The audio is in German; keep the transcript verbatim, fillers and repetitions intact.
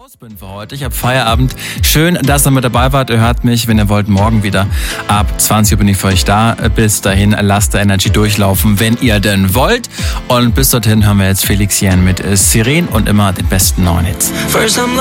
raus bin für heute. Ich habe Feierabend. Schön, dass ihr mit dabei wart. Ihr hört mich, wenn ihr wollt, morgen wieder. Ab zwanzig Uhr bin ich für euch da. Bis dahin lasst der Energy durchlaufen, wenn ihr denn wollt. Und bis dorthin haben wir jetzt Felix Jähn mit Siren und immer den besten neuen Hits.